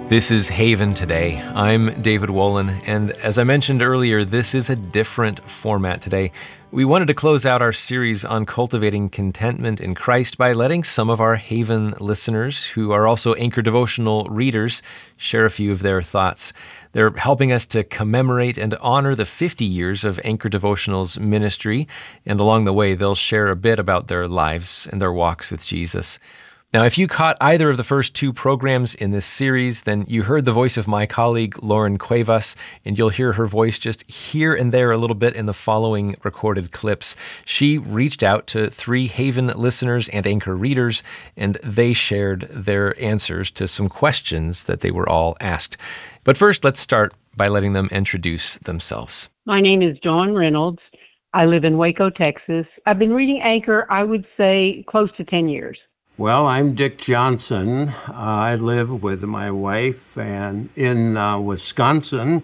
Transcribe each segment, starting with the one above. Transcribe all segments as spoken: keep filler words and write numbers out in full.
This is Haven Today. I'm David Wolin, and as I mentioned earlier, this is a different format today. We wanted to close out our series on cultivating contentment in Christ by letting some of our Haven listeners, who are also Anchor Devotional readers, share a few of their thoughts. They're helping us to commemorate and honor the fifty years of Anchor Devotional's ministry, and along the way, they'll share a bit about their lives and their walks with Jesus. Now, if you caught either of the first two programs in this series, then you heard the voice of my colleague, Lauren Cuevas, and you'll hear her voice just here and there a little bit in the following recorded clips. She reached out to three Haven listeners and Anchor readers, and they shared their answers to some questions that they were all asked. But first, let's start by letting them introduce themselves. My name is Dawn Reynolds. I live in Waco, Texas. I've been reading Anchor, I would say, close to ten years. Well, I'm Dick Johnson. Uh, I live with my wife and in uh, Wisconsin.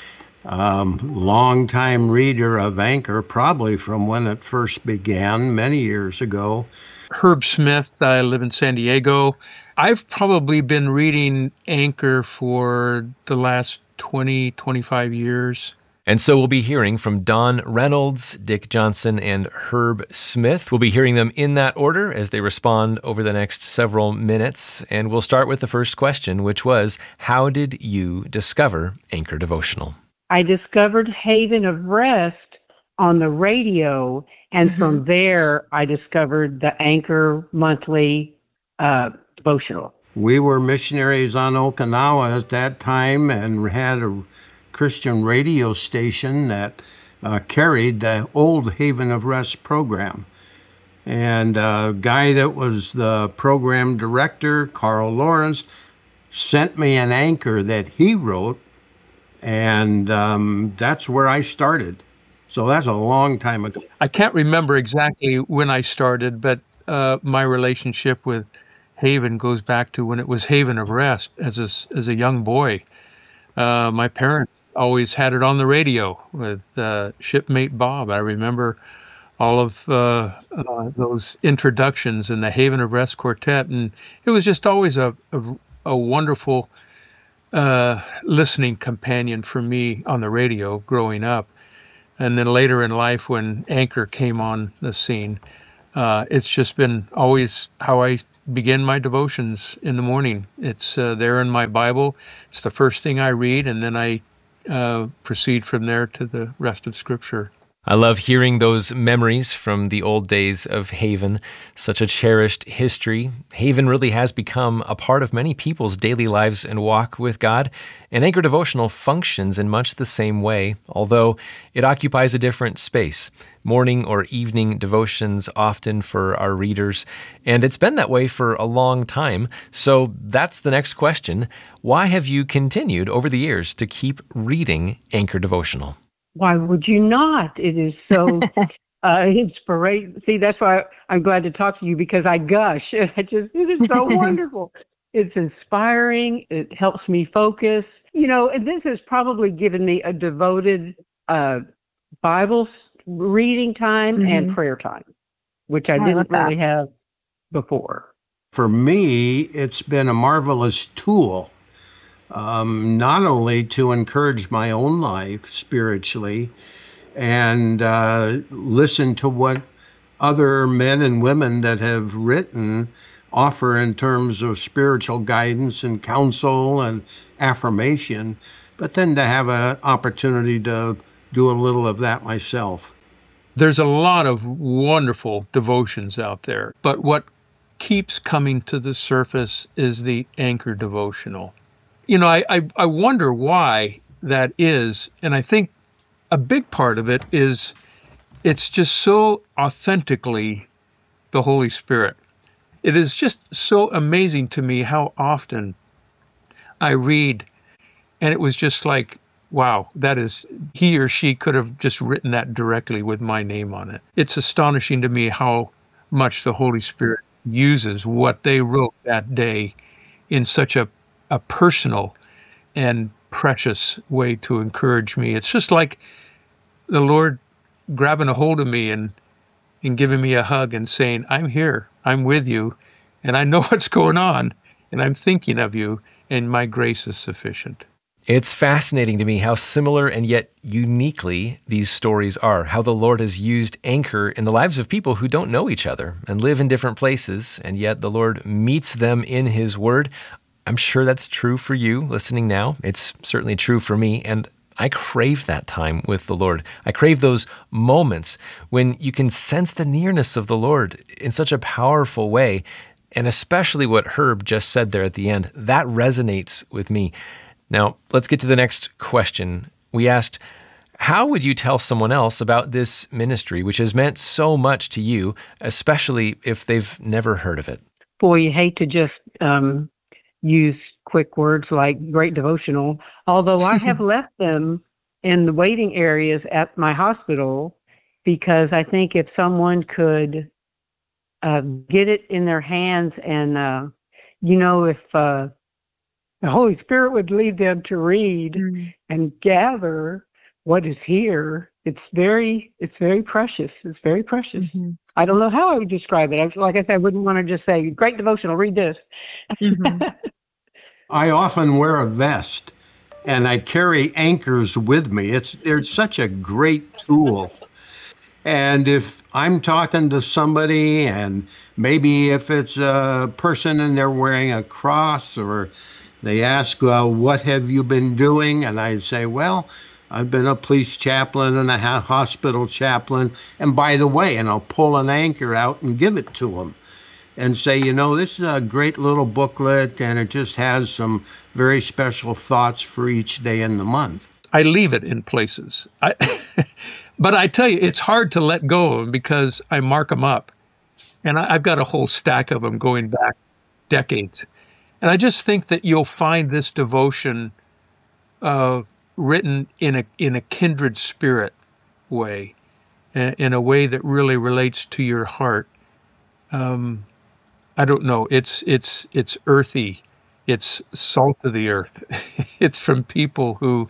Um, longtime reader of Anchor, probably from when it first began many years ago. Herb Smith. I live in San Diego. I've probably been reading Anchor for the last twenty, twenty-five years. And so we'll be hearing from Dawn Reynolds, Dick Johnson, and Herb Smith. We'll be hearing them in that order as they respond over the next several minutes. And we'll start with the first question, which was, how did you discover Anchor Devotional? I discovered Haven of Rest on the radio, and mm-hmm. from there I discovered the Anchor monthly uh, devotional. We were missionaries on Okinawa at that time and had a Christian radio station that uh, carried the old Haven of Rest program. And a guy that was the program director, Carl Lawrence, sent me an anchor that he wrote, and um, that's where I started. So that's a long time ago. I can't remember exactly when I started, but uh, my relationship with Haven goes back to when it was Haven of Rest as a, as a young boy. Uh, my parents always had it on the radio with uh, Shipmate Bob. I remember all of uh, uh, those introductions in the Haven of Rest Quartet, and it was just always a, a, a wonderful uh, listening companion for me on the radio growing up. And then later in life, when Anchor came on the scene, uh, it's just been always how I begin my devotions in the morning. It's uh, there in my Bible. It's the first thing I read, and then I Uh, proceed from there to the rest of Scripture. I love hearing those memories from the old days of Haven, such a cherished history. Haven really has become a part of many people's daily lives and walk with God, and Anchor Devotional functions in much the same way, although it occupies a different space. Morning or evening devotions often for our readers, and it's been that way for a long time. So that's the next question. Why have you continued over the years to keep reading Anchor Devotional? Why would you not? It is so uh, inspiring. See, that's why I'm glad to talk to you, because I gush. I just, it is so wonderful. It's inspiring. It helps me focus. You know, and this has probably given me a devoted uh, Bible reading time mm-hmm. and prayer time, which I, I didn't really have before. For me, it's been a marvelous tool. Um, not only to encourage my own life spiritually and uh, listen to what other men and women that have written offer in terms of spiritual guidance and counsel and affirmation, but then to have an opportunity to do a little of that myself. There's a lot of wonderful devotions out there, but what keeps coming to the surface is the Anchor Devotional. You know, I, I, I wonder why that is, and I think a big part of it is it's just so authentically the Holy Spirit. It is just so amazing to me how often I read, and it was just like, wow, that is, he or she could have just written that directly with my name on it. It's astonishing to me how much the Holy Spirit uses what they wrote that day in such a a personal and precious way to encourage me. It's just like the Lord grabbing a hold of me and, and giving me a hug and saying, I'm here, I'm with you, and I know what's going on, and I'm thinking of you, and my grace is sufficient. It's fascinating to me how similar and yet uniquely these stories are, how the Lord has used anchor in the lives of people who don't know each other and live in different places, and yet the Lord meets them in His Word. I'm sure that's true for you listening now. It's certainly true for me, and I crave that time with the Lord. I crave those moments when you can sense the nearness of the Lord in such a powerful way, and especially what Herb just said there at the end, that resonates with me. Now, let's get to the next question. We asked, how would you tell someone else about this ministry, which has meant so much to you, especially if they've never heard of it? Boy, you hate to just um, use quick words like great devotional, although I have left them in the waiting areas at my hospital, because I think if someone could uh, get it in their hands and, uh, you know, if uh, the Holy Spirit would lead them to read mm-hmm. and gather what is here, it's very, it's very precious. It's very precious. Mm-hmm. I don't know how I would describe it. I, like I said, I wouldn't want to just say, great devotional, read this. Mm-hmm. I often wear a vest, and I carry anchors with me. It's they're such a great tool. And if I'm talking to somebody, and maybe if it's a person and they're wearing a cross, or they ask, uh, what have you been doing? And I say, well, I've been a police chaplain and a hospital chaplain. And by the way, and I'll pull an anchor out and give it to them and say, you know, this is a great little booklet, and it just has some very special thoughts for each day in the month. I leave it in places. I, but I tell you, it's hard to let go of them because I mark them up. And I, I've got a whole stack of them going back decades. And I just think that you'll find this devotion uh, written in a in a kindred spirit way, in a way that really relates to your heart. Um, I don't know. It's it's it's earthy. It's salt of the earth. It's from people who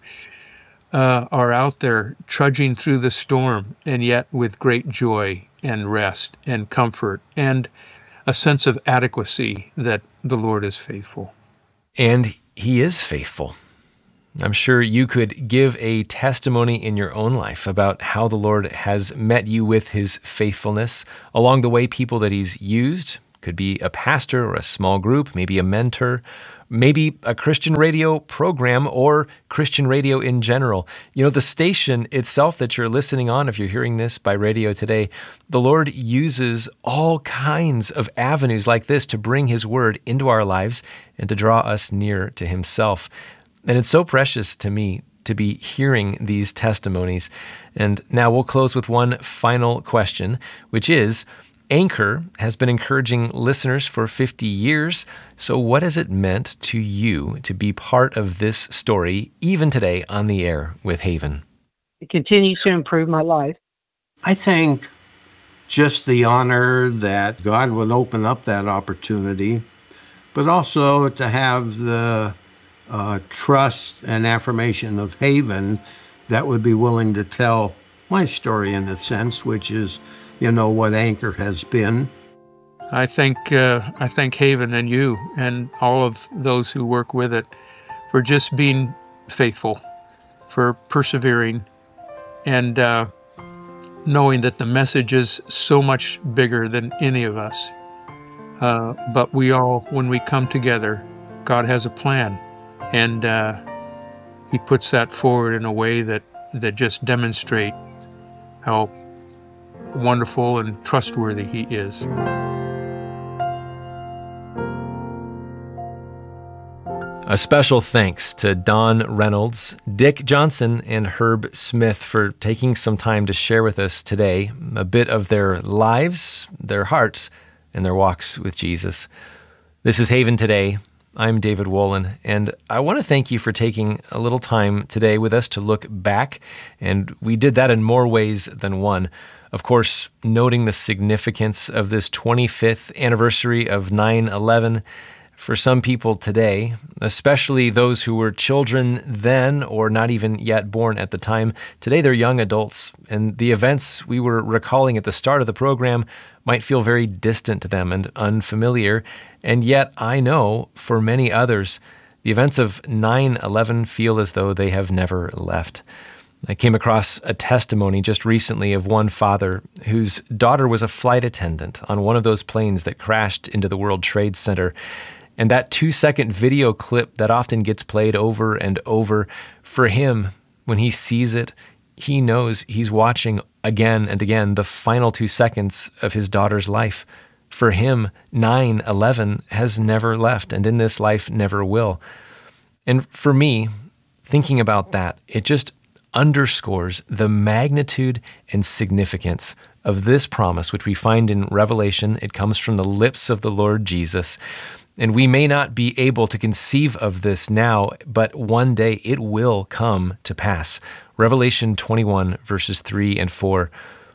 uh, are out there trudging through the storm, and yet with great joy and rest and comfort and a sense of adequacy that the Lord is faithful. And He is faithful. I'm sure you could give a testimony in your own life about how the Lord has met you with His faithfulness along the way, people that He's used. Could be a pastor or a small group, maybe a mentor, maybe a Christian radio program or Christian radio in general. You know, the station itself that you're listening on, if you're hearing this by radio today, the Lord uses all kinds of avenues like this to bring His word into our lives and to draw us near to Himself. And it's so precious to me to be hearing these testimonies. And now we'll close with one final question, which is, Anchor has been encouraging listeners for fifty years, so what has it meant to you to be part of this story, even today on the air with Haven? It continues to improve my life. I think just the honor that God would open up that opportunity, but also to have the uh, trust and affirmation of Haven that would be willing to tell my story in a sense, which is, you know, what Anchor has been. I thank uh, I thank Haven and you and all of those who work with it for just being faithful, for persevering, and uh, knowing that the message is so much bigger than any of us. Uh, but we all, when we come together, God has a plan, and uh, He puts that forward in a way that, that just demonstrate how wonderful and trustworthy He is. A special thanks to Don Reynolds, Dick Johnson, and Herb Smith for taking some time to share with us today a bit of their lives, their hearts, and their walks with Jesus. This is Haven Today. I'm David Wolin, and I want to thank you for taking a little time today with us to look back, and we did that in more ways than one. Of course, noting the significance of this twenty-fifth anniversary of nine eleven for some people today, especially those who were children then or not even yet born at the time. Today, they're young adults, and the events we were recalling at the start of the program might feel very distant to them and unfamiliar. And yet, I know for many others, The events of nine eleven feel as though they have never left. I came across a testimony just recently of one father whose daughter was a flight attendant on one of those planes that crashed into the World Trade Center. And that two-second video clip that often gets played over and over, for him, when he sees it, he knows he's watching again and again the final two seconds of his daughter's life. For him, nine eleven has never left, and in this life never will. And for me, thinking about that, it just underscores the magnitude and significance of this promise, which we find in Revelation. It comes from the lips of the Lord Jesus. And we may not be able to conceive of this now, but one day it will come to pass. Revelation twenty-one, verses three and four.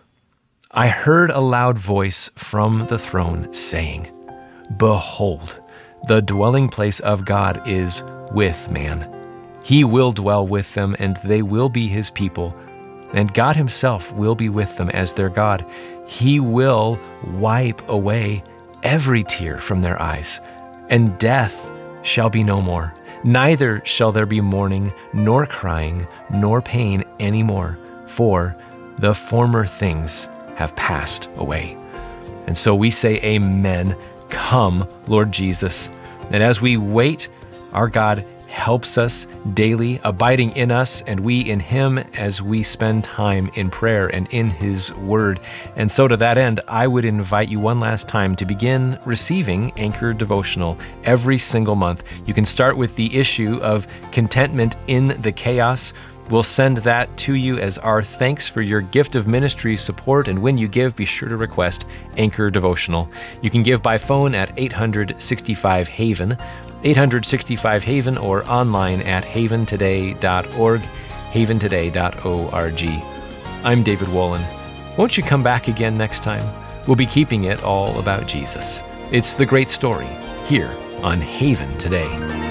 I heard a loud voice from the throne saying, "Behold, the dwelling place of God is with man. He will dwell with them, and they will be his people. And God himself will be with them as their God. He will wipe away every tear from their eyes, and death shall be no more. Neither shall there be mourning, nor crying, nor pain any more, for the former things have passed away." And so we say, amen. Come, Lord Jesus. And as we wait, our God helps us daily, abiding in us and we in him as we spend time in prayer and in his word. And so to that end, I would invite you one last time to begin receiving Anchor Devotional every single month. You can start with the issue of contentment in the chaos. We'll send that to you as our thanks for your gift of ministry support. And when you give, be sure to request Anchor Devotional. You can give by phone at eight hundred sixty-five Haven, eight hundred sixty-five Haven, or online at haven today dot org, haven today dot org. I'm David Wolin. Won't you come back again next time? We'll be keeping it all about Jesus. It's the great story here on Haven Today.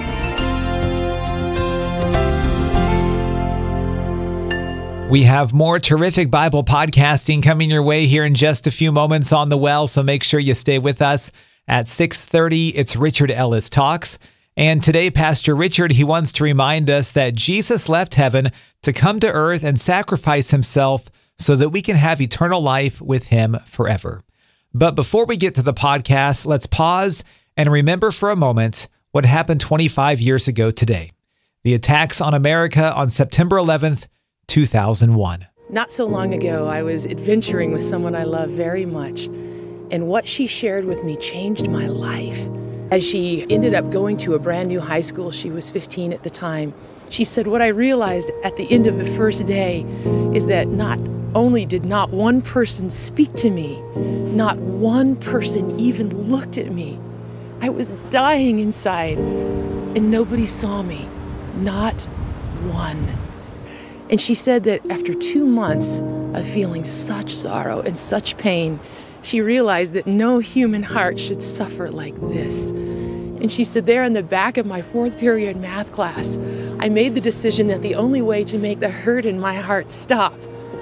We have more terrific Bible podcasting coming your way here in just a few moments on The Well, so make sure you stay with us. At six thirty, it's Richard Ellis Talks. And today, Pastor Richard, he wants to remind us that Jesus left heaven to come to earth and sacrifice himself so that we can have eternal life with him forever. But before we get to the podcast, let's pause and remember for a moment what happened twenty-five years ago today. The attacks on America on September eleventh, two thousand one. Not so long ago, I was adventuring with someone I love very much, and what she shared with me changed my life. As she ended up going to a brand new high school, she was fifteen at the time, she said, what I realized at the end of the first day is that not only did not one person speak to me, not one person even looked at me. I was dying inside, and nobody saw me, not one. And she said that after two months of feeling such sorrow and such pain, she realized that no human heart should suffer like this. And she said, there in the back of my fourth period math class, I made the decision that the only way to make the hurt in my heart stop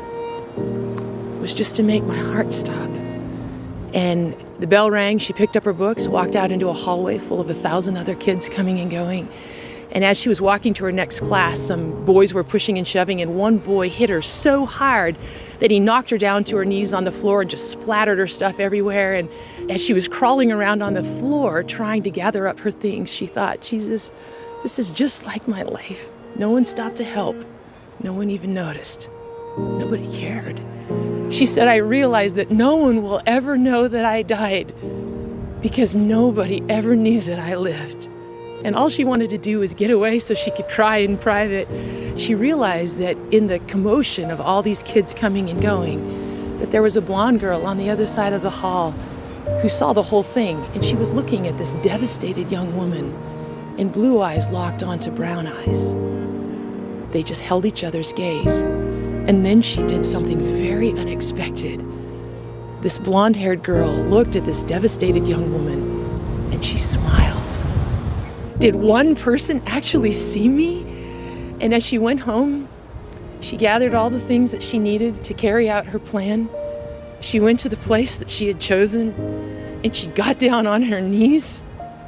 was just to make my heart stop. And the bell rang, she picked up her books, walked out into a hallway full of a thousand other kids coming and going. And as she was walking to her next class, some boys were pushing and shoving, and one boy hit her so hard that he knocked her down to her knees on the floor and just splattered her stuff everywhere. And as she was crawling around on the floor trying to gather up her things, she thought, Jesus, this is just like my life. No one stopped to help. No one even noticed. Nobody cared. She said, I realized that no one will ever know that I died because nobody ever knew that I lived. And all she wanted to do was get away so she could cry in private. She realized that in the commotion of all these kids coming and going, that there was a blonde girl on the other side of the hall who saw the whole thing, and she was looking at this devastated young woman, and blue eyes locked onto brown eyes. They just held each other's gaze, and then she did something very unexpected. This blonde-haired girl looked at this devastated young woman, and she smiled. Did one person actually see me? And as she went home, she gathered all the things that she needed to carry out her plan. She went to the place that she had chosen, and she got down on her knees,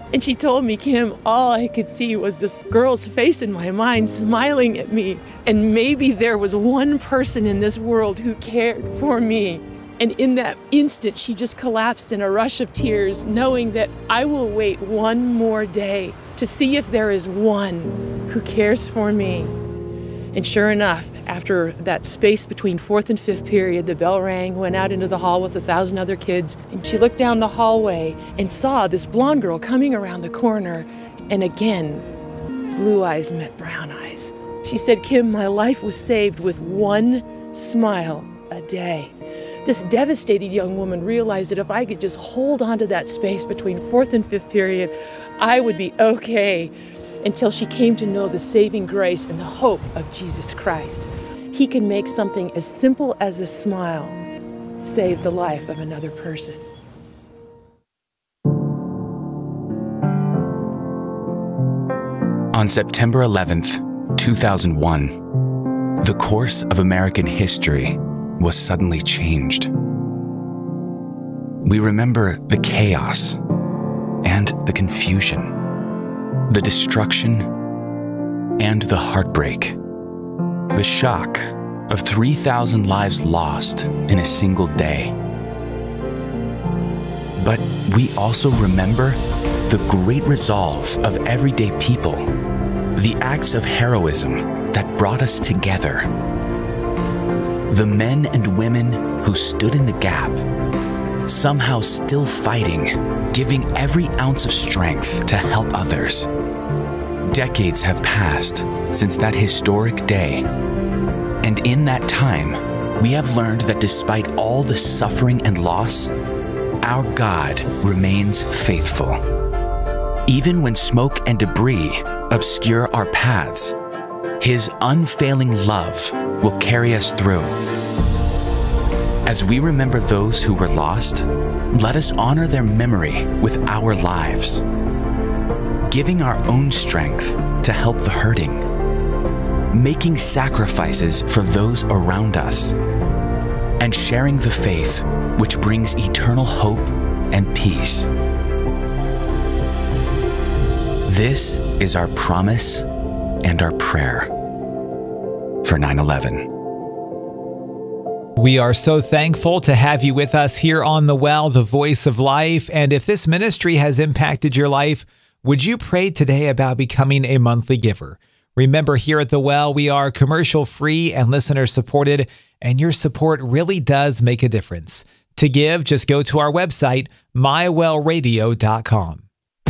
And she told me, Kim, all I could see was this girl's face in my mind smiling at me. And maybe there was one person in this world who cared for me. And in that instant, she just collapsed in a rush of tears, knowing that I will wait one more day to see if there is one who cares for me. And sure enough, after that space between fourth and fifth period, the bell rang, went out into the hall with a thousand other kids, and she looked down the hallway and saw this blonde girl coming around the corner. And again, blue eyes met brown eyes. She said, Kim, my life was saved with one smile a day. This devastated young woman realized that if I could just hold on to that space between fourth and fifth period, I would be okay, until she came to know the saving grace and the hope of Jesus Christ. He can make something as simple as a smile save the life of another person. On September eleventh, two thousand one, the course of American history was suddenly changed. We remember the chaos and the confusion, the destruction and the heartbreak, the shock of three thousand lives lost in a single day. But we also remember the great resolve of everyday people, the acts of heroism that brought us together, the men and women who stood in the gap, somehow still fighting, giving every ounce of strength to help others. Decades have passed since that historic day, and in that time, we have learned that despite all the suffering and loss, our God remains faithful. Even when smoke and debris obscure our paths, His unfailing love will carry us through. As we remember those who were lost, let us honor their memory with our lives, giving our own strength to help the hurting, making sacrifices for those around us, and sharing the faith which brings eternal hope and peace. This is our promise and our prayer for nine eleven. We are so thankful to have you with us here on The Well, the Voice of Life. And if this ministry has impacted your life, would you pray today about becoming a monthly giver? Remember, here at The Well, we are commercial free and listener supported, and your support really does make a difference. To give, just go to our website, my well radio dot com.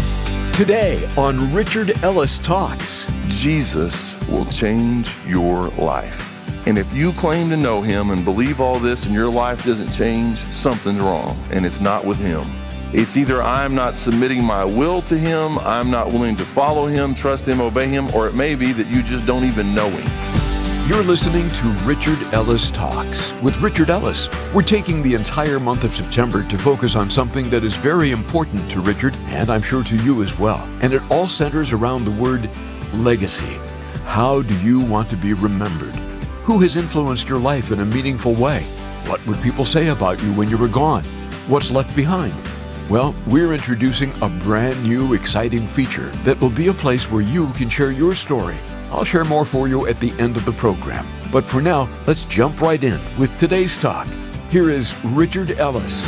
Today on Richard Ellis Talks. Jesus will change your life. And if you claim to know Him and believe all this and your life doesn't change, something's wrong, and it's not with Him. It's either I'm not submitting my will to Him, I'm not willing to follow Him, trust Him, obey Him, or it may be that you just don't even know Him. You're listening to Richard Ellis Talks with Richard Ellis. We're taking the entire month of September to focus on something that is very important to Richard, and I'm sure to you as well. And it all centers around the word legacy. How do you want to be remembered? Who has influenced your life in a meaningful way? What would people say about you when you were gone? What's left behind? Well, we're introducing a brand new, exciting feature that will be a place where you can share your story. I'll share more for you at the end of the program. But for now, let's jump right in with today's talk. Here is Richard Ellis.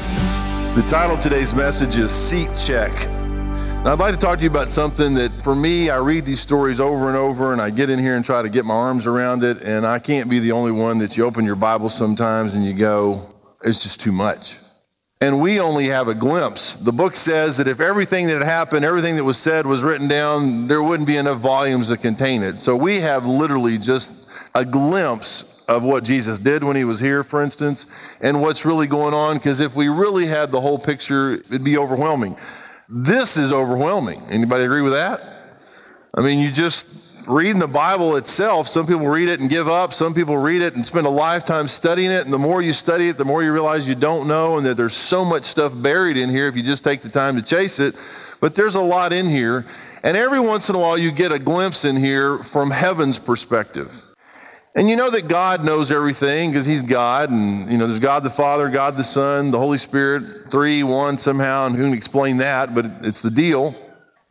The title of today's message is Seat Check. Now, I'd like to talk to you about something that, for me, I read these stories over and over, and I get in here and try to get my arms around it, and I can't be the only one that you open your Bible sometimes and you go, it's just too much. And we only have a glimpse. The book says that if everything that had happened, everything that was said was written down, there wouldn't be enough volumes to contain it. So we have literally just a glimpse of what Jesus did when He was here, for instance, and what's really going on, because if we really had the whole picture, it'd be overwhelming. This is overwhelming. Anybody agree with that? I mean, you just reading the Bible itself, some people read it and give up. Some people read it and spend a lifetime studying it. And the more you study it, the more you realize you don't know, and that there's so much stuff buried in here if you just take the time to chase it. But there's a lot in here. And every once in a while, you get a glimpse in here from heaven's perspective. And you know that God knows everything because He's God, and you know there's God the Father, God the Son, the Holy Spirit, three, one somehow, and who can explain that, but it's the deal.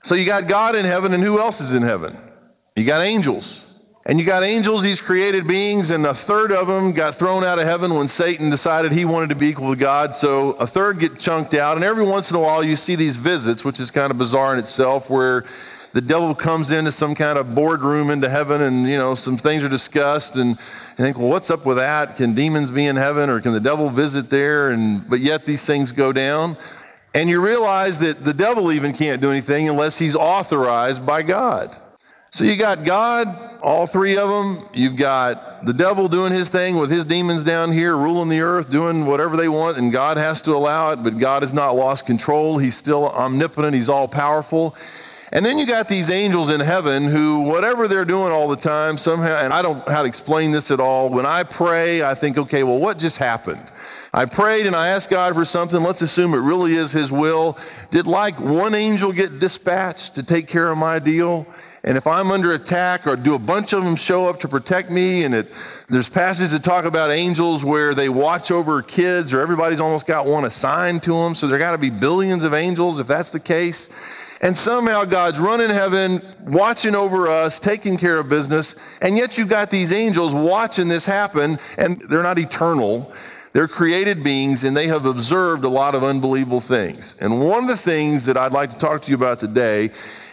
So you got God in heaven, and who else is in heaven? You got angels. And you got angels, these created beings, and a third of them got thrown out of heaven when Satan decided he wanted to be equal to God. So a third get chunked out. And every once in a while you see these visits, which is kind of bizarre in itself, where the devil comes into some kind of boardroom into heaven, and, you know, some things are discussed, and you think, well, what's up with that? Can demons be in heaven, or can the devil visit there? And but yet these things go down. And you realize that the devil even can't do anything unless he's authorized by God. So you got God, all three of them. You've got the devil doing his thing with his demons down here, ruling the earth, doing whatever they want, and God has to allow it, but God has not lost control. He's still omnipotent. He's all powerful. And then you got these angels in heaven who, whatever they're doing all the time, somehow, and I don't know how to explain this at all. When I pray, I think, okay, well, what just happened? I prayed and I asked God for something. Let's assume it really is his will. Did like one angel get dispatched to take care of my deal? And if I'm under attack, or do a bunch of them show up to protect me? And it, there's passages that talk about angels where they watch over kids, or everybody's almost got one assigned to them. So there got to be billions of angels if that's the case. And somehow God's running heaven, watching over us, taking care of business. And yet you've got these angels watching this happen, and they're not eternal. They're created beings, and they have observed a lot of unbelievable things. And one of the things that I'd like to talk to you about today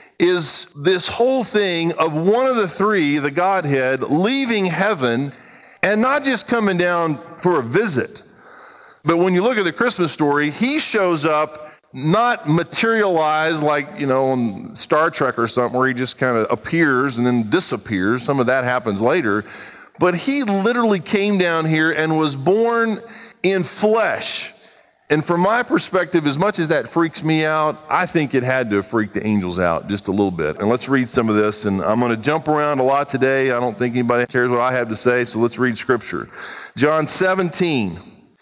is this whole thing of one of the three, the Godhead, leaving heaven and not just coming down for a visit. But when you look at the Christmas story, he shows up not materialized like, you know, on Star Trek or something, where he just kind of appears and then disappears. Some of that happens later. But he literally came down here and was born in flesh. And from my perspective, as much as that freaks me out, I think it had to freak the angels out just a little bit. And let's read some of this. And I'm going to jump around a lot today. I don't think anybody cares what I have to say, so let's read scripture. John seventeen.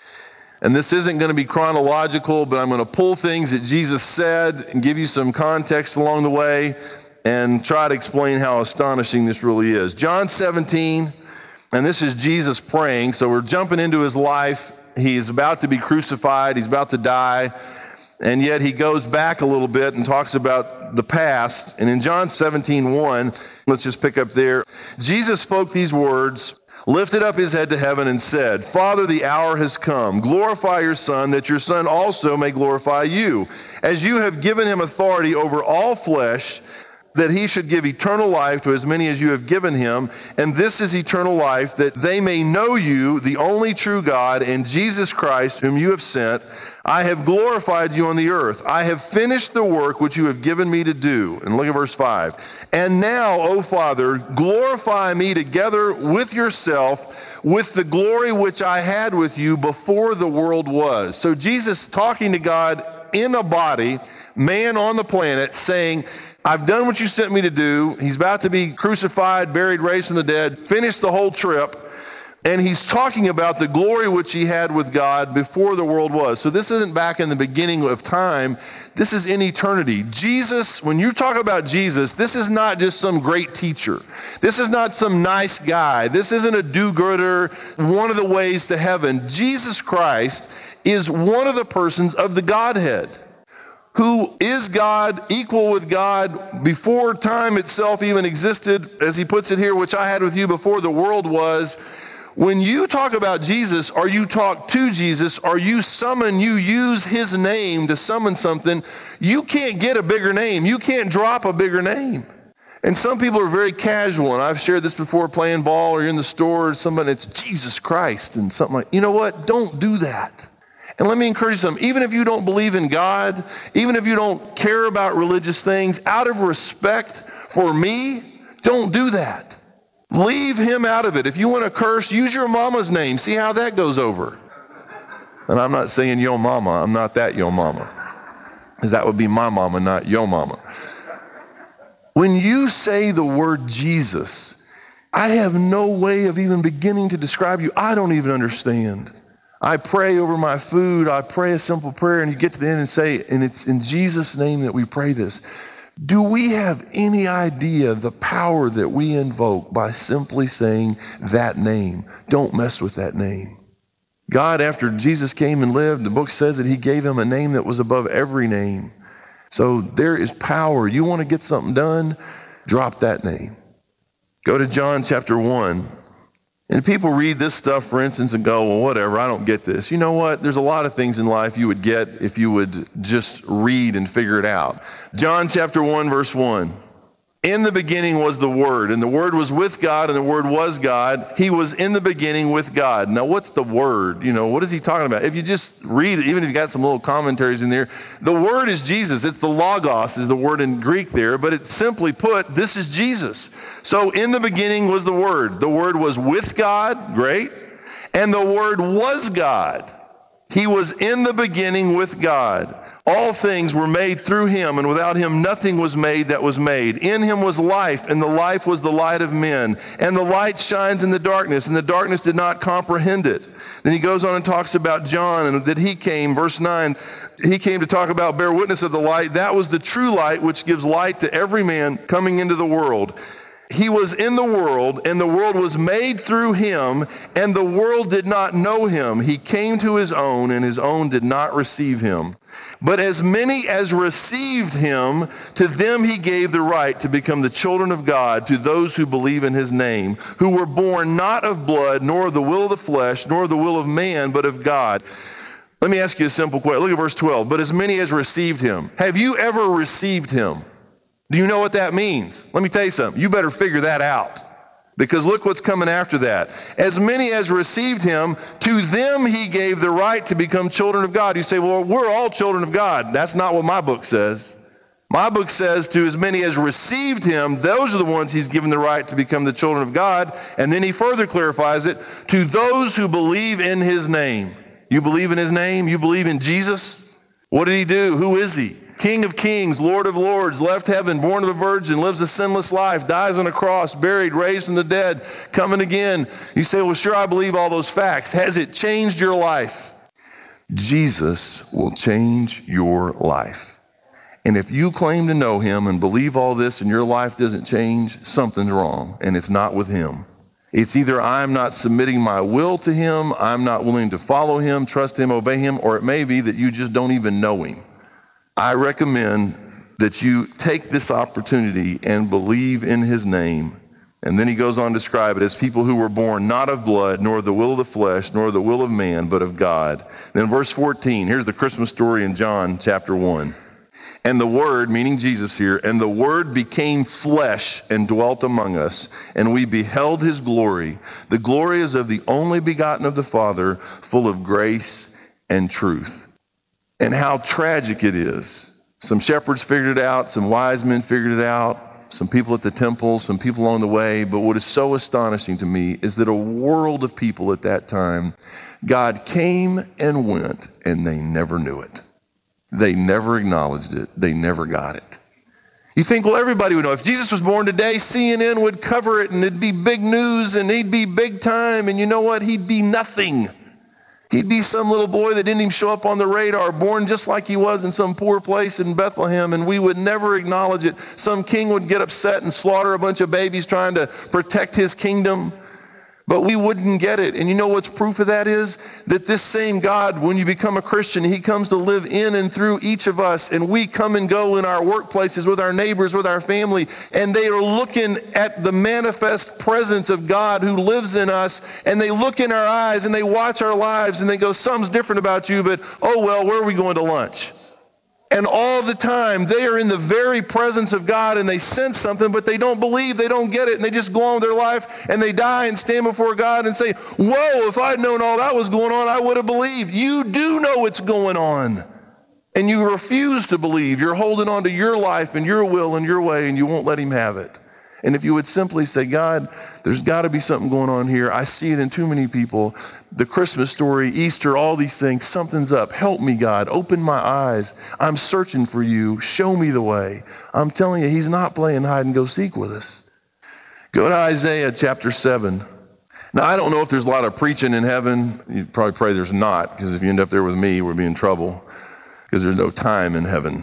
And this isn't going to be chronological, but I'm going to pull things that Jesus said and give you some context along the way and try to explain how astonishing this really is. John seventeen, and this is Jesus praying. So we're jumping into his life. He's about to be crucified. He's about to die. And yet he goes back a little bit and talks about the past. And in John seventeen one, let's just pick up there. Jesus spoke these words, lifted up his head to heaven and said, Father, the hour has come. Glorify your Son, that your Son also may glorify you, as you have given him authority over all flesh, that he should give eternal life to as many as you have given him. And this is eternal life, that they may know you, the only true God, and Jesus Christ, whom you have sent. I have glorified you on the earth. I have finished the work which you have given me to do. And look at verse five. And now, O Father, glorify me together with yourself, with the glory which I had with you before the world was. So Jesus talking to God in a body, man on the planet, saying, I've done what you sent me to do. He's about to be crucified, buried, raised from the dead, finished the whole trip. And he's talking about the glory which he had with God before the world was. So this isn't back in the beginning of time. This is in eternity. Jesus, when you talk about Jesus, this is not just some great teacher. This is not some nice guy. This isn't a do-gooder, one of the ways to heaven. Jesus Christ is one of the persons of the Godhead, who is God, equal with God, before time itself even existed, as he puts it here, which I had with you before the world was. When you talk about Jesus, or you talk to Jesus, or you summon, you use his name to summon something, you can't get a bigger name. You can't drop a bigger name. And some people are very casual, and I've shared this before, playing ball or you're in the store, or somebody, it's Jesus Christ and something like, you know what? Don't do that. And let me encourage you something. Even if you don't believe in God, even if you don't care about religious things, out of respect for me, don't do that. Leave him out of it. If you want to curse, use your mama's name. See how that goes over. And I'm not saying yo mama. I'm not that yo mama. Because that would be my mama, not yo mama. When you say the word Jesus, I have no way of even beginning to describe you. I don't even understand. I pray over my food. I pray a simple prayer, and you get to the end and say, and it's in Jesus' name that we pray this. Do we have any idea the power that we invoke by simply saying that name? Don't mess with that name. God, after Jesus came and lived, the book says that he gave him a name that was above every name. So there is power. You want to get something done? Drop that name. Go to John chapter one. And people read this stuff, for instance, and go, well, whatever, I don't get this. You know what? There's a lot of things in life you would get if you would just read and figure it out. John chapter one, verse one. In the beginning was the Word, and the Word was with God, and the Word was God. He was in the beginning with God. Now, what's the Word? You know, what is he talking about? If you just read it, even if you got some little commentaries in there, the Word is Jesus. It's the Logos is the word in Greek there, but it simply put, this is Jesus. So in the beginning was the Word. The Word was with God, great, and the Word was God. He was in the beginning with God. All things were made through him, and without him nothing was made that was made. In him was life, and the life was the light of men. And the light shines in the darkness, and the darkness did not comprehend it. Then he goes on and talks about John, and that he came, verse nine, he came to talk about, bear witness of the light. That was the true light, which gives light to every man coming into the world. He was in the world, and the world was made through him, and the world did not know him. He came to his own, and his own did not receive him. But as many as received him, to them he gave the right to become the children of God, to those who believe in his name, who were born not of blood, nor of the will of the flesh, nor of the will of man, but of God. Let me ask you a simple question. Look at verse twelve. But as many as received him. Have you ever received him? Do you know what that means? Let me tell you something. You better figure that out, because look what's coming after that. As many as received him, to them he gave the right to become children of God. You say, well, we're all children of God. That's not what my book says. My book says to as many as received him, those are the ones he's given the right to become the children of God. And then he further clarifies it, to those who believe in his name. You believe in his name? You believe in Jesus? What did he do? Who is he? King of kings, Lord of lords, left heaven, born of a virgin, lives a sinless life, dies on a cross, buried, raised from the dead, coming again. You say, well, sure, I believe all those facts. Has it changed your life? Jesus will change your life. And if you claim to know him and believe all this and your life doesn't change, something's wrong, and it's not with him. It's either I'm not submitting my will to him, I'm not willing to follow him, trust him, obey him, or it may be that you just don't even know him. I recommend that you take this opportunity and believe in his name. And then he goes on to describe it as people who were born not of blood, nor of the will of the flesh, nor the will of man, but of God. Then verse fourteen, here's the Christmas story in John chapter one. And the Word, meaning Jesus here, and the Word became flesh and dwelt among us, and we beheld his glory. The glory is of the only begotten of the Father, full of grace and truth. And how tragic it is. Some shepherds figured it out, some wise men figured it out, some people at the temple, some people along the way. But what is so astonishing to me is that a world of people at that time, God came and went, and they never knew it. They never acknowledged it. They never got it. You think, well, everybody would know. If Jesus was born today, C N N would cover it, and it'd be big news, and he'd be big time. And you know what? He'd be nothing. He'd be some little boy that didn't even show up on the radar, born just like he was in some poor place in Bethlehem, and we would never acknowledge it. Some king would get upset and slaughter a bunch of babies trying to protect his kingdom, but we wouldn't get it. And you know what's proof of that is? That this same God, when you become a Christian, he comes to live in and through each of us, and we come and go in our workplaces with our neighbors, with our family, and they are looking at the manifest presence of God who lives in us, and they look in our eyes and they watch our lives and they go, something's different about you, but oh well, where are we going to lunch? And all the time, they are in the very presence of God, and they sense something, but they don't believe, they don't get it, and they just go on with their life, and they die and stand before God and say, whoa, if I'd known all that was going on, I would have believed. You do know what's going on, and you refuse to believe. You're holding on to your life and your will and your way, and you won't let him have it. And if you would simply say, God, there's got to be something going on here. I see it in too many people. The Christmas story, Easter, all these things, something's up. Help me, God. Open my eyes. I'm searching for you. Show me the way. I'm telling you, he's not playing hide and go seek with us. Go to Isaiah chapter seven. Now, I don't know if there's a lot of preaching in heaven. You'd probably pray there's not, because if you end up there with me, we'll be in trouble, because there's no time in heaven.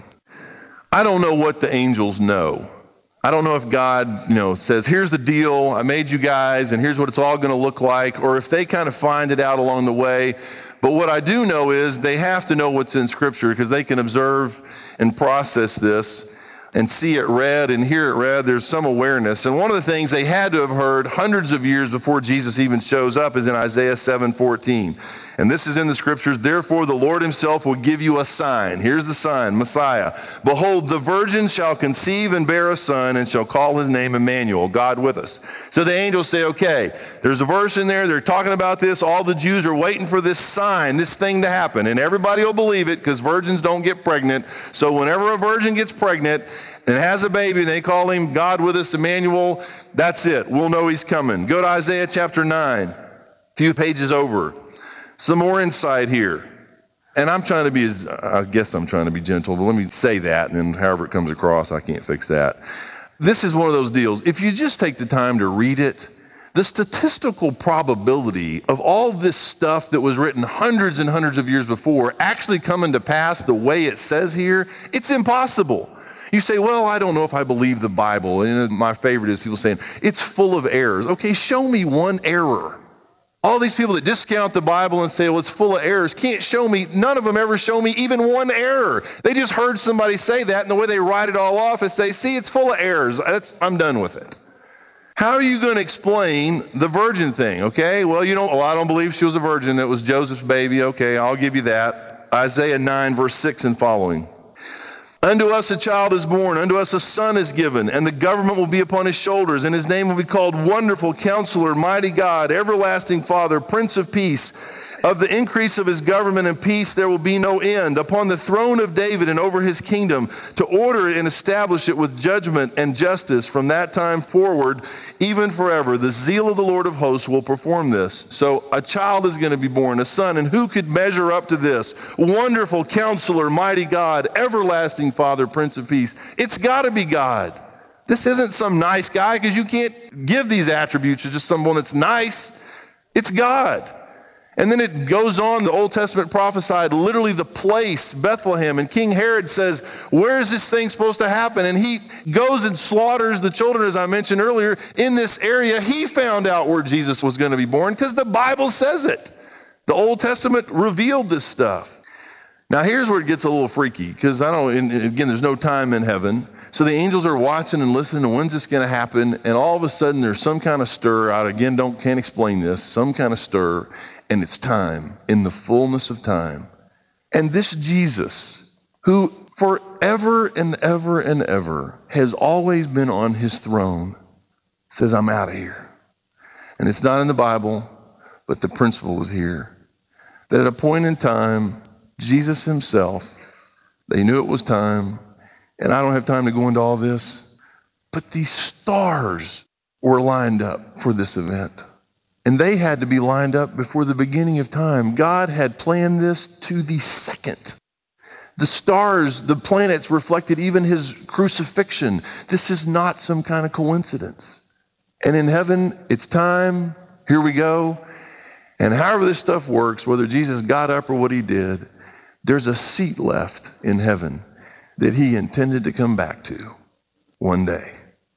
I don't know what the angels know. I don't know if God, you know, says, here's the deal, I made you guys, and here's what it's all going to look like, or if they kind of find it out along the way. But what I do know is they have to know what's in Scripture because they can observe and process this and see it read and hear it read. There's some awareness. And one of the things they had to have heard hundreds of years before Jesus even shows up is in Isaiah seven fourteen. And this is in the Scriptures. Therefore, the Lord himself will give you a sign. Here's the sign, Messiah. Behold, the virgin shall conceive and bear a son and shall call his name Emmanuel, God with us. So the angels say, okay, there's a verse in there. They're talking about this. All the Jews are waiting for this sign, this thing to happen. And everybody will believe it because virgins don't get pregnant. So whenever a virgin gets pregnant and has a baby, they call him God with us, Emmanuel. That's it. We'll know he's coming. Go to Isaiah chapter nine, a few pages over. Some more insight here. And I'm trying to be, as I guess I'm trying to be gentle, but let me say that, and then however it comes across, I can't fix that. This is one of those deals. If you just take the time to read it, the statistical probability of all this stuff that was written hundreds and hundreds of years before actually coming to pass the way it says here, it's impossible. You say, well, I don't know if I believe the Bible. And my favorite is people saying, it's full of errors. Okay, show me one error. All these people that discount the Bible and say, well, it's full of errors, can't show me, none of them ever show me even one error. They just heard somebody say that, and the way they write it all off is say, see, it's full of errors. That's, I'm done with it. How are you going to explain the virgin thing? Okay, well, you don't, well, I don't believe she was a virgin. It was Joseph's baby. Okay, I'll give you that. Isaiah nine, verse six and following. Unto us a child is born, unto us a son is given, and the government will be upon his shoulders, and his name will be called Wonderful Counselor, Mighty God, Everlasting Father, Prince of Peace. Of the increase of his government and peace there will be no end, upon the throne of David and over his kingdom, to order it and establish it with judgment and justice from that time forward, even forever. The zeal of the Lord of hosts will perform this. So a child is going to be born, a son, and who could measure up to this? Wonderful Counselor, Mighty God, Everlasting Father, Prince of Peace. It's got to be God. This isn't some nice guy, because you can't give these attributes to just someone that's nice. It's God. And then it goes on, the Old Testament prophesied literally the place, Bethlehem, and King Herod says, where is this thing supposed to happen? And he goes and slaughters the children, as I mentioned earlier, in this area. He found out where Jesus was going to be born because the Bible says it. The Old Testament revealed this stuff. Now here's where it gets a little freaky, because I don't, and again, there's no time in heaven. So the angels are watching and listening to when's this going to happen, and all of a sudden there's some kind of stir. I again don't can't explain this. Some kind of stir. And it's time, in the fullness of time. And this Jesus, who forever and ever and ever has always been on his throne, says, I'm out of here. And it's not in the Bible, but the principle is here. That at a point in time, Jesus himself, they knew it was time, and I don't have time to go into all this, but these stars were lined up for this event. And they had to be lined up before the beginning of time. God had planned this to the second. The stars, the planets reflected even his crucifixion. This is not some kind of coincidence. And in heaven, it's time. Here we go. And however this stuff works, whether Jesus got up or what he did, there's a seat left in heaven that he intended to come back to one day.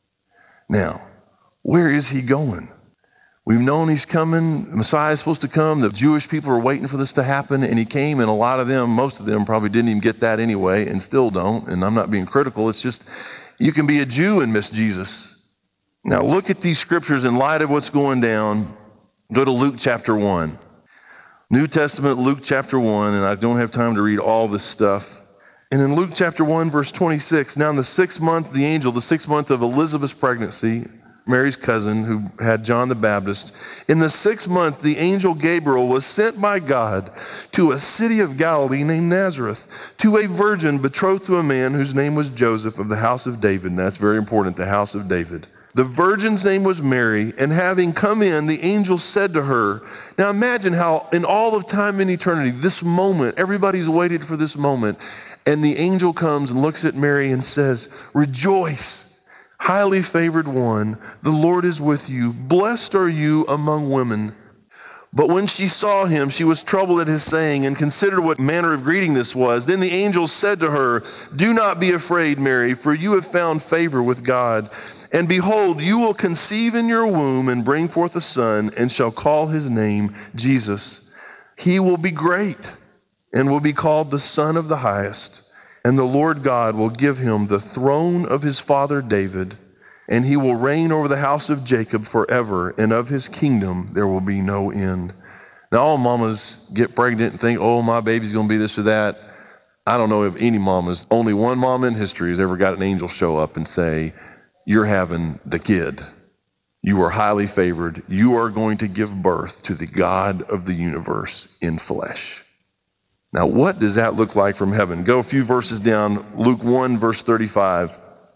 Now, where is he going? We've known he's coming. Messiah is supposed to come. The Jewish people are waiting for this to happen, and he came, and a lot of them, most of them probably didn't even get that anyway and still don't, and I'm not being critical. It's just you can be a Jew and miss Jesus. Now look at these scriptures in light of what's going down. Go to Luke chapter one. New Testament, Luke chapter one, and I don't have time to read all this stuff. And in Luke chapter one, verse twenty-six, now in the sixth month, the angel, the sixth month of Elizabeth's pregnancy, Mary's cousin who had John the Baptist. In the sixth month, the angel Gabriel was sent by God to a city of Galilee named Nazareth, to a virgin betrothed to a man whose name was Joseph of the house of David. And that's very important, the house of David. The virgin's name was Mary, and having come in, the angel said to her, now imagine how in all of time and eternity, this moment, everybody's waited for this moment, and the angel comes and looks at Mary and says, rejoice, highly favored one, the Lord is with you. Blessed are you among women. But when she saw him, she was troubled at his saying and considered what manner of greeting this was. Then the angel said to her, do not be afraid, Mary, for you have found favor with God. And behold, you will conceive in your womb and bring forth a son, and shall call his name Jesus. He will be great and will be called the Son of the Highest. And the Lord God will give him the throne of his father David, and he will reign over the house of Jacob forever, and of his kingdom there will be no end. Now, all mamas get pregnant and think, oh, my baby's going to be this or that. I don't know if any mamas, only one mama in history has ever got an angel show up and say, you're having the kid. You are highly favored. You are going to give birth to the God of the universe in flesh. Now, what does that look like from heaven? Go a few verses down, Luke one, verse thirty-five.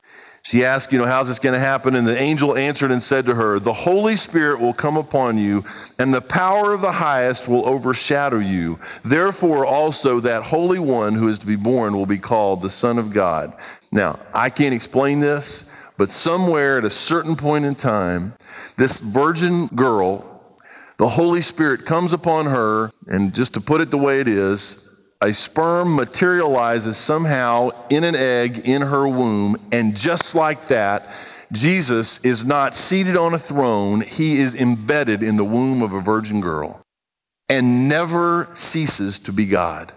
She asked, you know, how's this going to happen? And the angel answered and said to her, the Holy Spirit will come upon you, and the power of the highest will overshadow you. Therefore, also that Holy One who is to be born will be called the Son of God. Now, I can't explain this, but somewhere at a certain point in time, this virgin girl, the Holy Spirit comes upon her, and just to put it the way it is, a sperm materializes somehow in an egg in her womb, and just like that, Jesus is not seated on a throne. He is embedded in the womb of a virgin girl and never ceases to be God.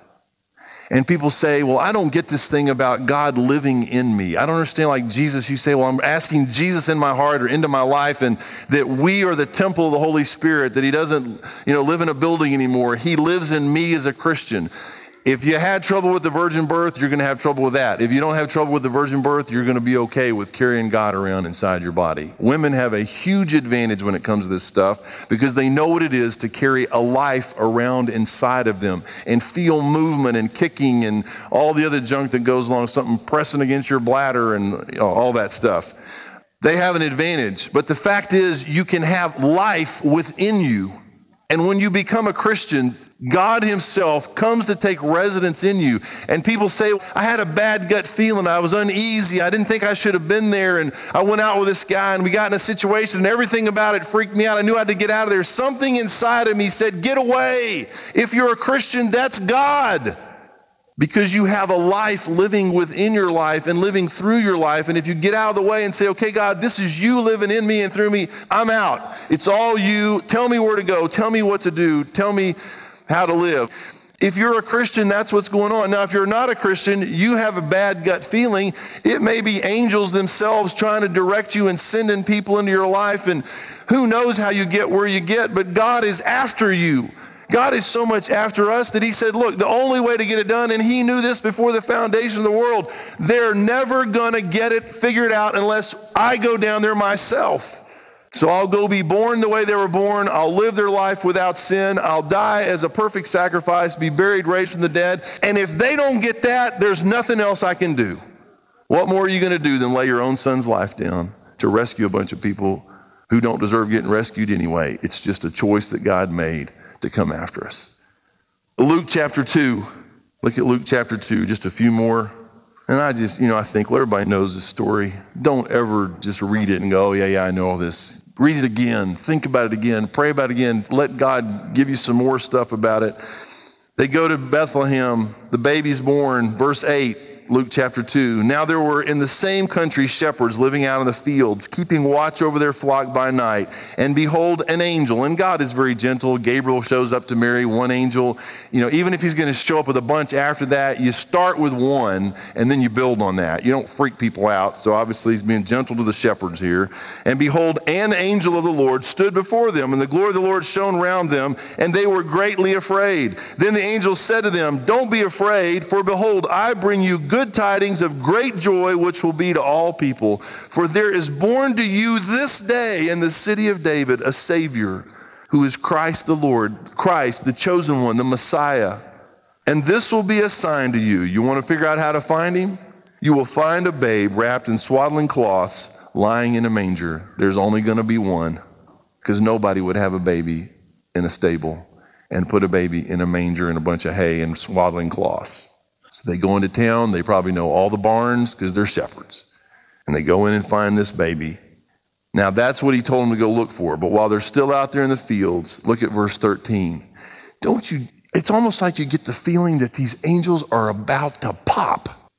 And people say, well, I don't get this thing about God living in me. I don't understand, like Jesus, you say, well, I'm asking Jesus in my heart or into my life, and that we are the temple of the Holy Spirit, that he doesn't, you know, live in a building anymore. He lives in me as a Christian. If you had trouble with the virgin birth, you're going to have trouble with that. If you don't have trouble with the virgin birth, you're going to be okay with carrying God around inside your body. Women have a huge advantage when it comes to this stuff because they know what it is to carry a life around inside of them and feel movement and kicking and all the other junk that goes along, something pressing against your bladder and you know, all that stuff. They have an advantage. But the fact is, you can have life within you. And when you become a Christian, God himself comes to take residence in you. And people say, I had a bad gut feeling. I was uneasy. I didn't think I should have been there. And I went out with this guy and we got in a situation and everything about it freaked me out. I knew I had to get out of there. Something inside of me said, get away. If you're a Christian, that's God. Because you have a life living within your life and living through your life. And if you get out of the way and say, okay, God, this is you living in me and through me, I'm out. It's all you. Tell me where to go. Tell me what to do. Tell me how to live. If you're a Christian, that's what's going on. Now, if you're not a Christian, you have a bad gut feeling. It may be angels themselves trying to direct you and sending people into your life. And who knows how you get where you get, but God is after you. God is so much after us that he said, look, the only way to get it done, and he knew this before the foundation of the world, they're never going to get it figured out unless I go down there myself. So I'll go be born the way they were born. I'll live their life without sin. I'll die as a perfect sacrifice, be buried, raised from the dead. And if they don't get that, there's nothing else I can do. What more are you going to do than lay your own son's life down to rescue a bunch of people who don't deserve getting rescued anyway? It's just a choice that God made to come after us. Luke chapter two. Look at Luke chapter two, just a few more. And I just, you know, I think, well, everybody knows this story. Don't ever just read it and go, oh, yeah, yeah, I know all this. Read it again. Think about it again. Pray about it again. Let God give you some more stuff about it. They go to Bethlehem. The baby's born. Verse eight. Luke chapter two. Now there were in the same country shepherds living out in the fields, keeping watch over their flock by night. And behold, an angel, and God is very gentle. Gabriel shows up to Mary, one angel. You know, even if he's going to show up with a bunch after that, you start with one and then you build on that. You don't freak people out. So obviously he's being gentle to the shepherds here. And behold, an angel of the Lord stood before them, and the glory of the Lord shone round them, and they were greatly afraid. Then the angel said to them, don't be afraid, for behold, I bring you good good tidings of great joy, which will be to all people. For there is born to you this day in the city of David a Savior, who is Christ the Lord, Christ, the chosen one, the Messiah. And this will be a sign to you. You want to figure out how to find him? You will find a babe wrapped in swaddling cloths, lying in a manger. There's only going to be one, because nobody would have a baby in a stable and put a baby in a manger and a bunch of hay and swaddling cloths. So they go into town. They probably know all the barns because they're shepherds. And they go in and find this baby. Now that's what he told them to go look for. But while they're still out there in the fields, look at verse thirteen. Don't you, it's almost like you get the feeling that these angels are about to pop.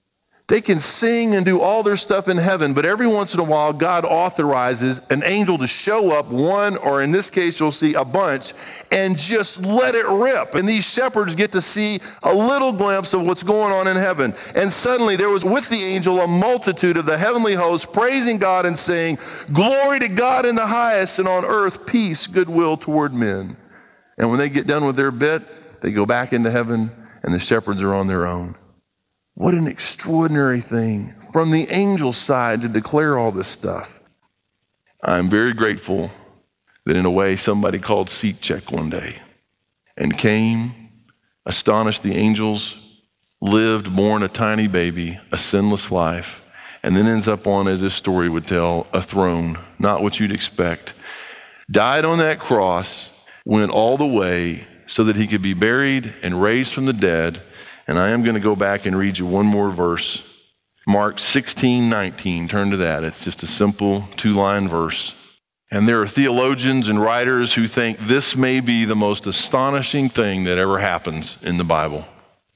They can sing and do all their stuff in heaven, but every once in a while, God authorizes an angel to show up, one, or in this case, you'll see a bunch, and just let it rip. And these shepherds get to see a little glimpse of what's going on in heaven. And suddenly there was with the angel a multitude of the heavenly host praising God and saying, "Glory to God in the highest, and on earth peace, goodwill toward men." And when they get done with their bit, they go back into heaven, and the shepherds are on their own. What an extraordinary thing from the angel's side to declare all this stuff. I'm very grateful that in a way somebody called Seat Check one day and came, astonished the angels, lived, born a tiny baby, a sinless life, and then ends up on, as this story would tell, a throne, not what you'd expect. Died on that cross, went all the way so that he could be buried and raised from the dead. And I am going to go back and read you one more verse. Mark sixteen nineteen, turn to that. It's just a simple two-line verse. And there are theologians and writers who think this may be the most astonishing thing that ever happens in the Bible,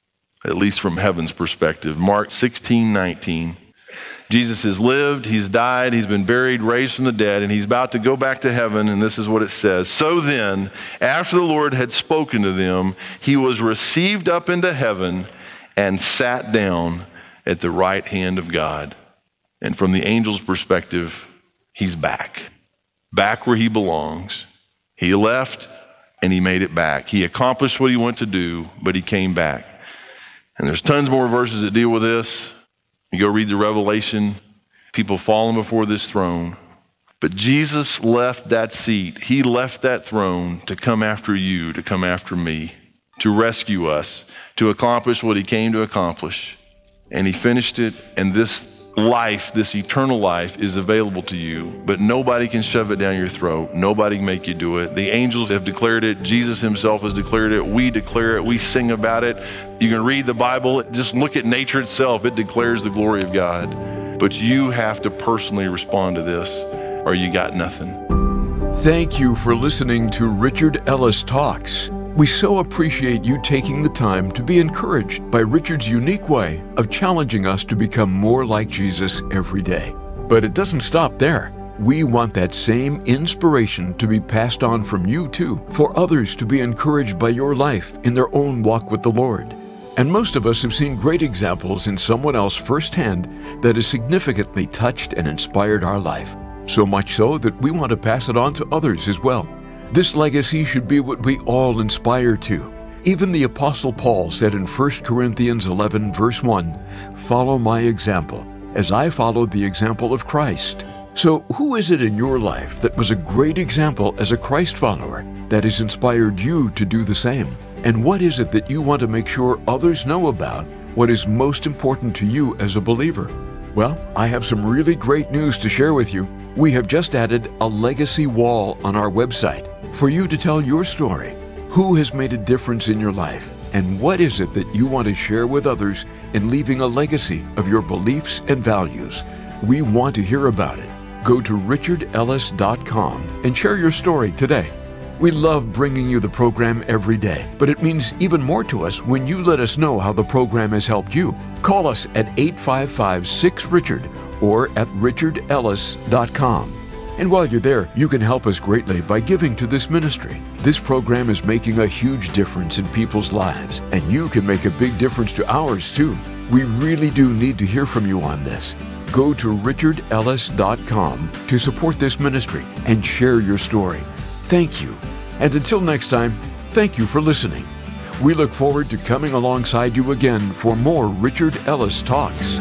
at least from heaven's perspective. Mark sixteen nineteen. Jesus has lived, he's died, he's been buried, raised from the dead, and he's about to go back to heaven, and this is what it says. So then, after the Lord had spoken to them, he was received up into heaven and sat down at the right hand of God. And from the angel's perspective, he's back. Back where he belongs. He left, and he made it back. He accomplished what he went to do, but he came back. And there's tons more verses that deal with this. You go read the Revelation, people falling before this throne. But Jesus left that seat. He left that throne to come after you, to come after me, to rescue us, to accomplish what he came to accomplish. And he finished it, and this life, this eternal life, is available to you, but nobody can shove it down your throat. Nobody can make you do it. The angels have declared it. Jesus himself has declared it. We declare it. We sing about it. You can read the Bible. Just look at nature itself. It declares the glory of God. But you have to personally respond to this, or you got nothing. Thank you for listening to Richard Ellis Talks. We so appreciate you taking the time to be encouraged by Richard's unique way of challenging us to become more like Jesus every day. But it doesn't stop there. We want that same inspiration to be passed on from you too, for others to be encouraged by your life in their own walk with the Lord. And most of us have seen great examples in someone else firsthand that has significantly touched and inspired our life. So much so that we want to pass it on to others as well. This legacy should be what we all inspire to. Even the Apostle Paul said in First Corinthians eleven, verse one, "Follow my example, as I followed the example of Christ." So who is it in your life that was a great example as a Christ follower that has inspired you to do the same? And what is it that you want to make sure others know about? What is most important to you as a believer? Well, I have some really great news to share with you. We have just added a legacy wall on our website for you to tell your story. Who has made a difference in your life? And what is it that you want to share with others in leaving a legacy of your beliefs and values? We want to hear about it. Go to richard ellis dot com and share your story today. We love bringing you the program every day, but it means even more to us when you let us know how the program has helped you. Call us at eight five five, six, Richard or at richard ellis dot com. And while you're there, you can help us greatly by giving to this ministry. This program is making a huge difference in people's lives, and you can make a big difference to ours too. We really do need to hear from you on this. Go to richard ellis dot com to support this ministry and share your story. Thank you. And until next time, thank you for listening. We look forward to coming alongside you again for more Richard Ellis Talks.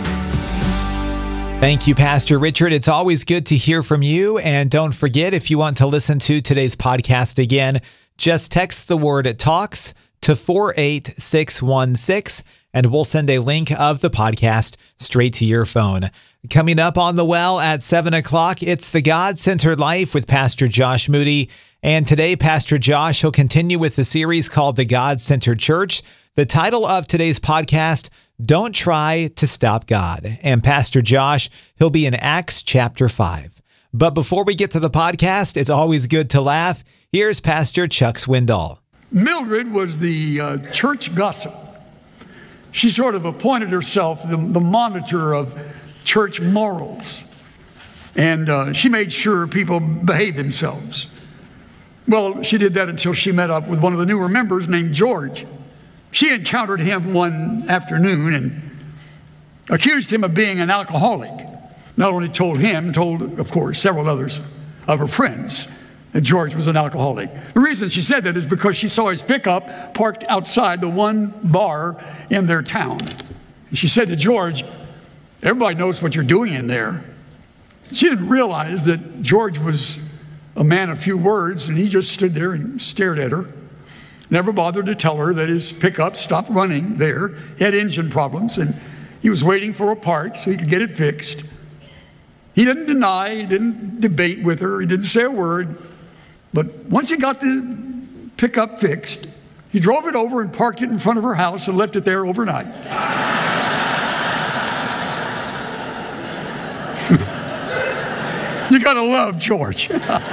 Thank you, Pastor Richard. It's always good to hear from you. And don't forget, if you want to listen to today's podcast again, just text the word TALKS to four eight six one six, and we'll send a link of the podcast straight to your phone. Coming up on The Well at seven o'clock, it's The God-Centered Life with Pastor Josh Moody. And today, Pastor Josh will continue with the series called The God-Centered Church. The title of today's podcast, Don't Try to Stop God. And Pastor Josh, he'll be in Acts chapter five. But before we get to the podcast, it's always good to laugh. Here's Pastor Chuck Swindoll. Mildred was the uh, church gossip. she sort of appointed herself the, the monitor of church morals. And uh, she made sure people behaved themselves. Well, she did that until she met up with one of the newer members named George. She encountered him one afternoon and accused him of being an alcoholic. Not only told him, told, of course, several others of her friends that George was an alcoholic. The reason she said that is because she saw his pickup parked outside the one bar in their town. And she said to George, "Everybody knows what you're doing in there." She didn't realize that George was a man of few words, and he just stood there and stared at her. Never bothered to tell her that his pickup stopped running there. He had engine problems, and he was waiting for a part so he could get it fixed. He didn't deny, he didn't debate with her, he didn't say a word. But once he got the pickup fixed, he drove it over and parked it in front of her house and left it there overnight. You gotta love George.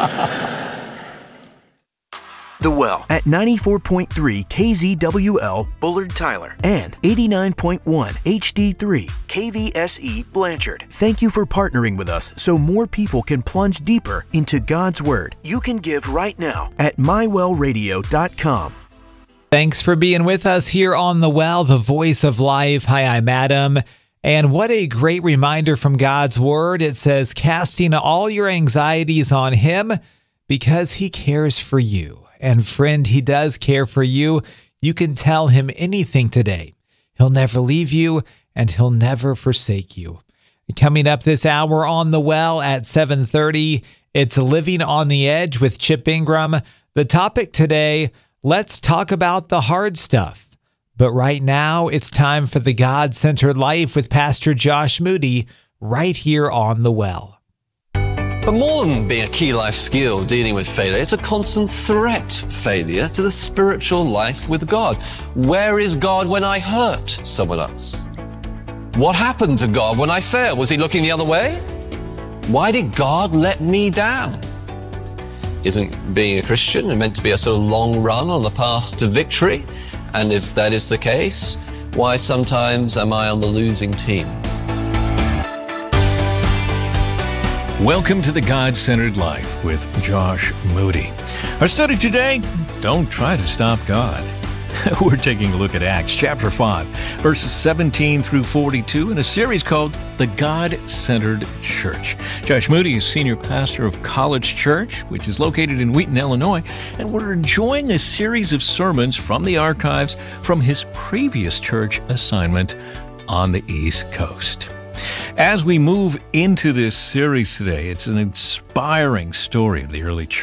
The Well at ninety-four point three K Z W L Bullard Tyler and eighty-nine point one H D three K V S E Blanchard. Thank you for partnering with us so more people can plunge deeper into God's Word. You can give right now at my well radio dot com. Thanks for being with us here on The Well, the voice of life. Hi, I'm Adam. And what a great reminder from God's Word. It says, casting all your anxieties on Him because He cares for you. And friend, He does care for you. You can tell Him anything today. He'll never leave you and He'll never forsake you. Coming up this hour on The Well at seven thirty, it's Living on the Edge with Chip Ingram. The topic today, let's talk about the hard stuff. But right now, it's time for the God-Centered Life with Pastor Josh Moody right here on The Well. But more than being a key life skill, dealing with failure, it's a constant threat, failure, to the spiritual life with God. Where is God when I hurt someone else? What happened to God when I failed? Was He looking the other way? Why did God let me down? Isn't being a Christian meant to be a sort of long run on the path to victory? And if that is the case, why sometimes am I on the losing team? Welcome to the God-Centered Life with Josh Moody. Our study today, don't try to stop God. We're taking a look at Acts chapter five, verses seventeen through forty-two in a series called The God-Centered Church. Josh Moody is senior pastor of College Church, which is located in Wheaton, Illinois, and we're enjoying a series of sermons from the archives from his previous church assignment on the East Coast. As we move into this series today, it's an inspiring story of the early church.